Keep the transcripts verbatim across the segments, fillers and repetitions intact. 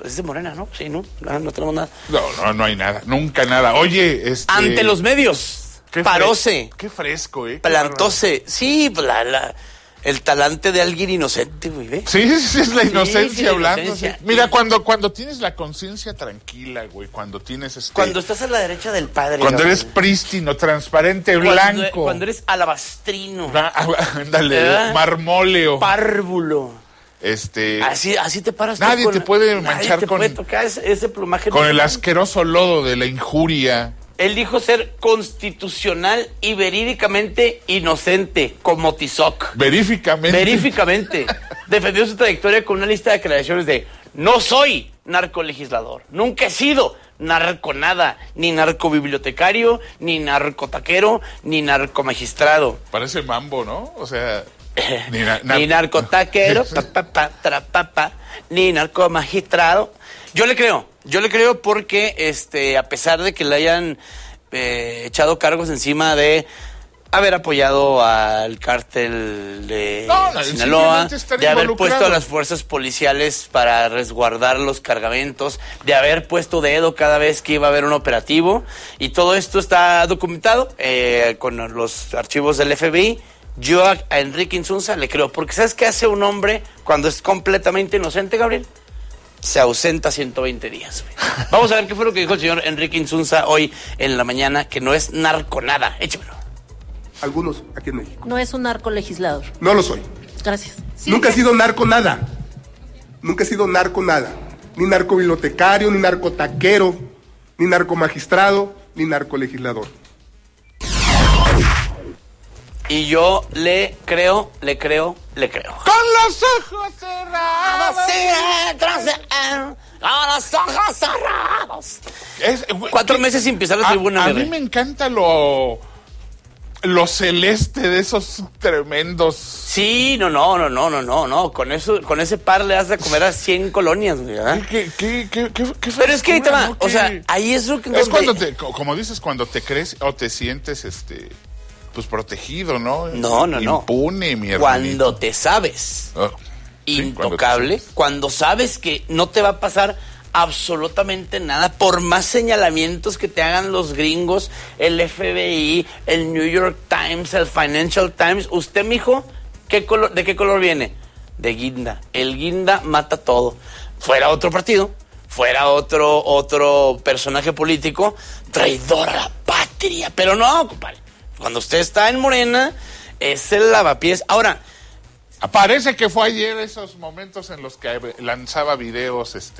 es de Morena, ¿no? Sí, ¿no? No, no tenemos nada. No, no, no hay nada. Nunca nada. Oye, este... Ante los medios. Qué paróse. Qué fresco, ¿eh? Plantóse. Sí, la, la, el talante de alguien inocente, güey, ¿ve? Sí, sí, es la inocencia sí, sí, hablando. inocencia. Sí. Mira, cuando, cuando tienes la conciencia tranquila, güey, cuando tienes este... Cuando estás a la derecha del padre. Cuando güey. eres prístino, transparente, Cuando, blanco. Cuando eres alabastrino. Ándale, ¿Eh? marmóleo. Párvulo. Este... Así, así te paras. Nadie con, te puede nadie manchar te con... puede tocar ese, ese plumaje. Con el nacional. asqueroso lodo de la injuria. Él dijo ser constitucional y verídicamente inocente, como Tizoc. Veríficamente. Veríficamente. Defendió su trayectoria con una lista de aclaraciones de: no soy narcolegislador, nunca he sido narco nada, ni narcobibliotecario, ni narcotaquero, ni narcomagistrado. Parece mambo, ¿no? O sea... Ni, na, na, ni narcotaquero, pa, pa, pa, tra, pa, pa, ni narcomagistrado. Yo le creo, yo le creo porque este, a pesar de que le hayan eh, echado cargos encima de haber apoyado al cártel de no, no, Sinaloa, de haber puesto a las fuerzas policiales para resguardar los cargamentos, de haber puesto dedo cada vez que iba a haber un operativo, y todo esto está documentado eh, con los archivos del F B I. Yo a, a Enrique Insunza le creo, porque ¿sabes qué hace un hombre cuando es completamente inocente, Gabriel? Se ausenta ciento veinte días. Güey. Vamos a ver qué fue lo que dijo el señor Enrique Insunza hoy en la mañana, que no es narco nada. Échamelo. Algunos aquí en México. No es un narcolegislador. No lo soy. Gracias. Sí, Nunca que... he sido narco nada. Nunca he sido narco nada. Ni narcobibliotecario, ni narcotaquero, ni narcomagistrado, ni narcolegislador. Y yo le creo, le creo, le creo. Con los ojos cerrados. Con los ojos cerrados. Es, Cuatro meses sin pisar la a, tribuna. A mí me encanta lo... Lo celeste de esos tremendos. Sí, no, no, no, no, no, no, no. Con eso, con ese par le has de comer a cien colonias, ¿verdad? ¿Qué, qué, qué, qué, qué Pero es que ahí te va, ¿no? o sea, ahí es lo que... Es cuando te, como dices, cuando te crees o te sientes, este... pues protegido, ¿no? No, no, no. Impune, mi hermanito. Cuando te sabes oh, intocable, sí, cuando, cuando sabes que no te va a pasar absolutamente nada, por más señalamientos que te hagan los gringos, el F B I, el New York Times, el Financial Times. Usted, mijo, ¿qué color, ¿de qué color viene? De guinda. El guinda mata todo. Fuera otro partido, fuera otro, otro personaje político, traidor a la patria. Pero no, compadre. Cuando usted está en Morena, es el lavapiés. Ahora, parece que fue ayer esos momentos en los que lanzaba videos, este,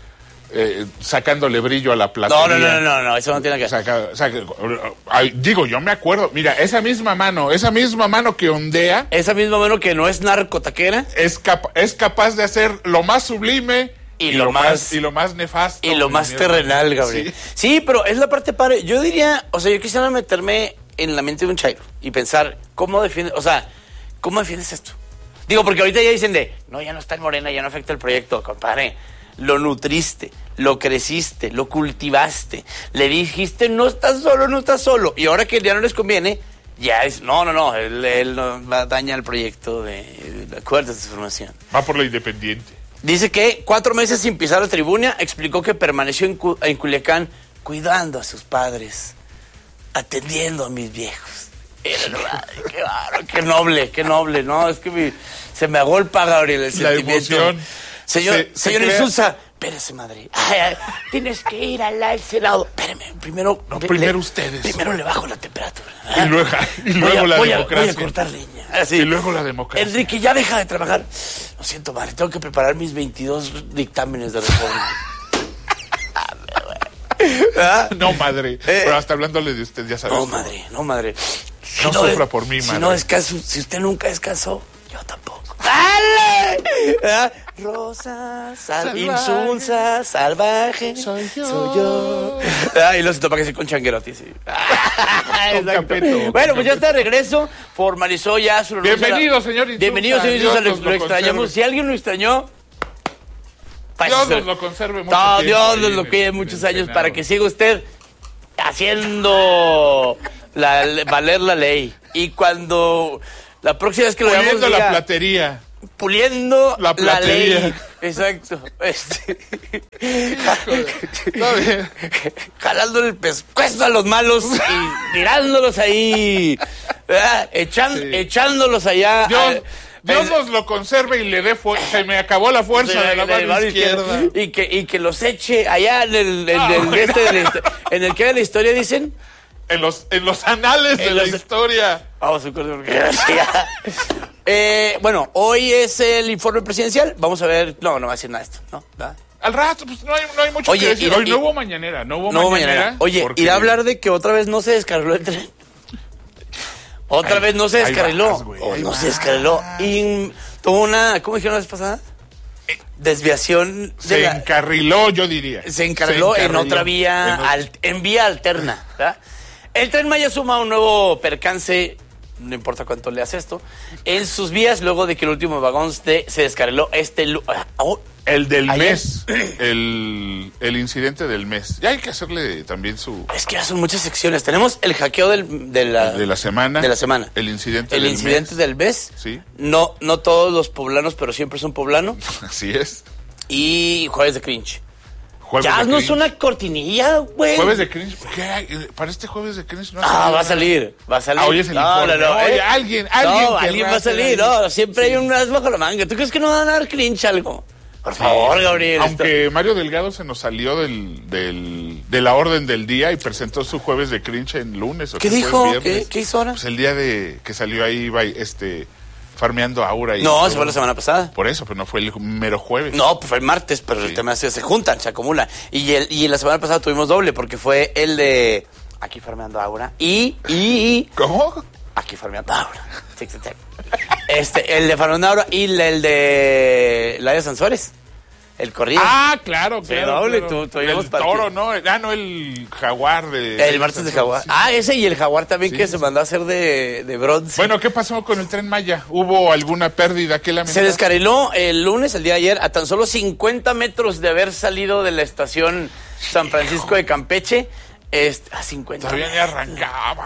eh, sacándole brillo a la platería. No, no, no, no, no, eso no tiene que ver. Saca, saca, digo, yo me acuerdo, mira, esa misma mano, esa misma mano que ondea. Esa misma mano que no es narcotaquera. Es, capa, es capaz de hacer lo más sublime. Y, y lo, lo más, más y lo más nefasto. Y lo más mierda. terrenal, Gabriel. Sí. sí, pero es la parte padre. Yo diría, o sea, yo quisiera meterme en la mente de un chairo y pensar, ¿cómo defiendes, o sea, cómo defiendes esto? Digo, porque ahorita ya dicen de, no, ya no está en Morena, ya no afecta el proyecto, compadre. Lo nutriste, lo creciste, lo cultivaste, le dijiste, no estás solo, no estás solo. Y ahora que ya no les conviene, ya es, no, no, no, él, él no va a dañar el proyecto de, de acuerdo de transformación. Va por lo independiente. Dice que cuatro meses sin pisar la tribuna, explicó que permaneció en, Cu- en Culiacán cuidando a sus padres, atendiendo a mis viejos. Era, qué bárbaro, qué noble, qué noble, ¿no? Es que mi, se me agolpa, Gabriel, el la sentimiento. Emoción. Señor, se, señor se Insunza, espérese, madre. Ay, ay, tienes que ir al, al Senado. Espéreme, primero... No, le, primero le, ustedes. Primero le bajo la temperatura. Y luego, y luego voy a, la voy democracia. A, voy a cortar leña. Así. Y luego la democracia. Enrique, ya deja de trabajar. Lo siento, madre, tengo que preparar mis veintidós dictámenes de reforma. ¿Ah? No, madre. Eh, Pero hasta hablándole de usted, ya sabes. No, madre, no, madre. Si no, no sufra de, por mí, si madre. No descanso, si usted nunca descansó, yo tampoco. ¡Dale! ¿Ah? Rosa, sal, Insunza, salvaje, soy yo. Soy yo. Ah, y los topa que se con changuerotti, sí. Con Capeto, bueno, con pues ya está de regreso. Formalizó ya su... Bienvenido, señor Insunza. Bienvenido, señor Insunza. Lo, lo extrañamos. Conserve. Si alguien lo extrañó... Dios nos lo conserve mucho no, tiempo. Dios nos lo cuide muchos años para que siga usted haciendo la, valer la ley. Y cuando la próxima vez que lo veamos puliendo diga, la platería. puliendo la, la ley. Exacto. Este. Está bien. Jalando el pescuezo a los malos y tirándolos ahí. ¿Verdad? Echan, sí. Echándolos allá. Dios, a, Dios nos lo conserve y le dé fuerza. Se me acabó la fuerza de, de la mano, mano izquierda. izquierda. Y que, y que los eche allá en el, en, ah, el, bueno. este de la, en el que de la historia dicen. En los, en los anales en de los, la historia. Vamos a cortar porque eh, bueno, hoy es el informe presidencial. Vamos a ver. No, no va a decir nada de esto, ¿no? ¿verdad? Al rato, pues no hay, no hay mucho Oye, que decir. Y, hoy y, no hubo mañanera, no hubo no mañanera. mañanera. Oye, porque... irá a hablar de que otra vez no se descarriló el tren. Otra ay, vez no se descarriló. Vas, oh, no vas. se descarriló. Y tuvo una, ¿cómo dijeron la vez pasada? Desviación. Se de la, encarriló, yo diría. Se encarriló, se encarriló en otra vía, en, al, en vía alterna, ¿verdad? El Tren Maya suma un nuevo percance, no importa cuánto le hace esto, en sus vías luego de que el último vagón de, se descarriló este... Oh, el del ayer. mes, el, el incidente del mes. Ya hay que hacerle también su... Es que ya son muchas secciones. Tenemos el hackeo del, de, la, de la semana. De la semana. El incidente el del incidente mes. del mes. Sí. No, no todos los poblanos, pero siempre son poblanos. Así es. Y Jueves de Cringe. Jueves ya de no cringe. es una cortinilla, güey. Jueves de Cringe. ¿Qué hay? Para este Jueves de Cringe no ha Ah, va a salir, va a salir. Ah, hoy es el no, informe. No, no, Oye, eh. alguien, alguien. No, alguien va a salir, no. Siempre sí. hay un as bajo la manga. ¿Tú crees que no van a dar cringe algo? Por favor, sí. Gabriel. Aunque esto... Mario Delgado se nos salió del, del, de la orden del día y presentó su Jueves de Cringe en lunes. ¿O ¿Qué dijo? ¿Qué, ¿Qué hizo ahora? Pues el día de que salió ahí, este... farmeando Aura. Y no, todo. se fue la semana pasada. Por eso, pero no fue el mero jueves. No, pues fue el martes, pero sí. el tema es que se juntan, se acumulan. Y, el, y la semana pasada tuvimos doble, porque fue el de aquí farmeando Aura y... y ¿Cómo? Aquí farmeando Aura. Este, el de farmeando Aura y el de Laia Sansuárez. El corrido. Ah, claro, sí, claro. doble, claro. Tú, tú el toro, ¿no? Ah, no, el jaguar de... El martes de jaguar. Sí. Ah, ese y el jaguar también sí, que sí. se mandó a hacer de, de bronce. Bueno, ¿qué pasó con el Tren Maya? ¿Hubo alguna pérdida? ¿Qué lamentar? Se descarriló el lunes, el día de ayer, a tan solo cincuenta metros de haber salido de la estación San Francisco Hijo. de Campeche. Este, a cincuenta. Todavía ni arrancaba.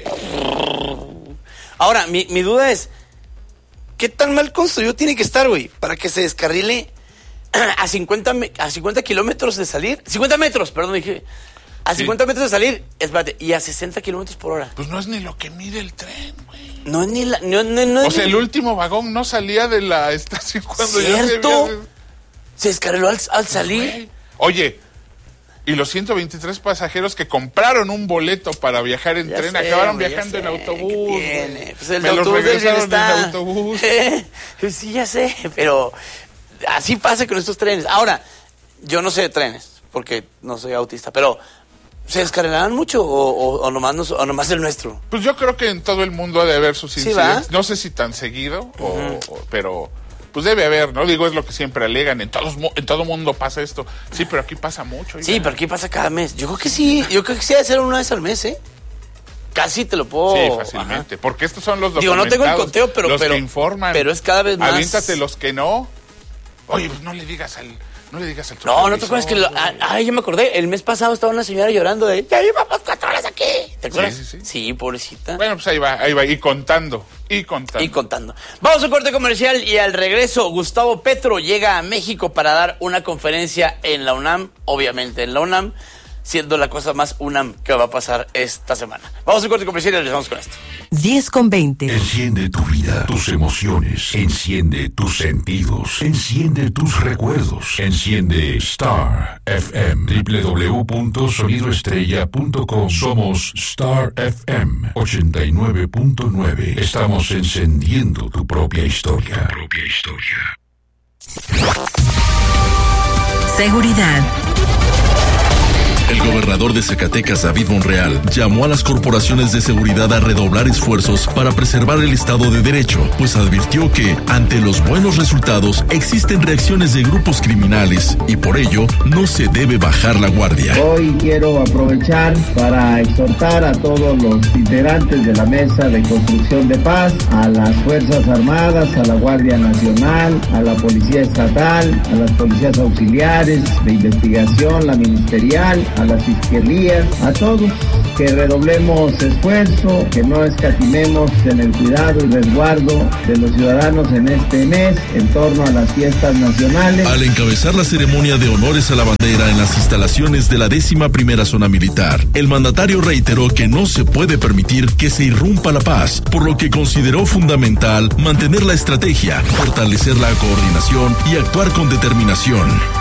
Ahora, mi, mi duda es, ¿qué tan mal construido tiene que estar, güey, para que se descarrile a cincuenta, a cincuenta kilómetros de salir? cincuenta metros, perdón, dije. A cincuenta sí. metros de salir, espérate, y a sesenta kilómetros por hora. Pues no es ni lo que mide el tren, güey. No es ni la... No, no, no, o sea, ni... el último vagón no salía de la estación cuando ¿Cierto? ya se había... Se descarriló al, al salir. Pues, oye, y los ciento veintitrés pasajeros que compraron un boleto para viajar en ya tren, sé, acabaron güey, viajando sé, en autobús. Pues el Me autobús los regresaron en está... autobús. Sí, ya sé, pero así pasa con estos trenes. Ahora, yo no sé de trenes, porque no soy autista, pero ¿se descarrilarán mucho o, o, o, nomás, nos, o nomás el nuestro? Pues yo creo que en todo el mundo ha de haber sus incidentes. ¿Sí, no sé si tan seguido, o, uh-huh. o, pero pues debe haber, ¿no? Digo, es lo que siempre alegan. En, todos, en todo mundo pasa esto. Sí, pero aquí pasa mucho. Oiga. Sí, pero aquí pasa cada mes. Yo creo que sí, yo creo que sí debe ser una vez al mes, ¿eh? Casi te lo puedo... Sí, fácilmente. Ajá. Porque estos son los Digo, no tengo el conteo, pero... Los pero, que informan. Pero es cada vez más... Aviéntate los que no. Oye, pues no le digas al... No le digas al No, no te acuerdas que... Lo, ay, ya me acordé. El mes pasado estaba una señora llorando de... Ya llevamos cuatro horas aquí. ¿Te acuerdas? Sí, sí, sí. Sí, pobrecita. Bueno, pues ahí va, ahí va. Y contando. Y contando. Y contando. Vamos a un corte comercial y al regreso Gustavo Petro llega a México para dar una conferencia en la UNAM. Obviamente en la UNAM. Siendo la cosa más UNAM que va a pasar esta semana. Vamos a un corte comercial y regresamos con esto. diez con veinte. Enciende tu vida, tus emociones. Enciende tus sentidos. Enciende tus recuerdos. Enciende Star F M. doble u doble u doble u punto sonido estrella punto com. Somos Star F M ochenta y nueve punto nueve. Estamos encendiendo tu propia historia. Tu propia historia. Seguridad. El gobernador de Zacatecas, David Monreal, llamó a las corporaciones de seguridad a redoblar esfuerzos para preservar el Estado de Derecho, pues advirtió que, ante los buenos resultados, existen reacciones de grupos criminales y por ello no se debe bajar la guardia. Hoy quiero aprovechar para exhortar a todos los integrantes de la Mesa de Construcción de Paz, a las Fuerzas Armadas, a la Guardia Nacional, a la Policía Estatal, a las Policías Auxiliares de Investigación, la Ministerial, a las fiscalías, a todos, que redoblemos esfuerzo, que no escatimemos en el cuidado y resguardo de los ciudadanos en este mes en torno a las fiestas nacionales. Al encabezar la ceremonia de honores a la bandera en las instalaciones de la décima primera zona militar, el mandatario reiteró que no se puede permitir que se irrumpa la paz, por lo que consideró fundamental mantener la estrategia, fortalecer la coordinación y actuar con determinación.